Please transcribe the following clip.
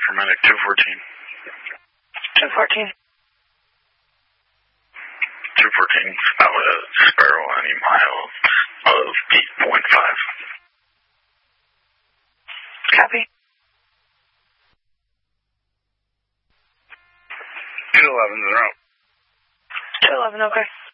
for medic 214. 214. 214, out at Sparrow, any miles of 8.5. Copy. 211's en route. 211, okay.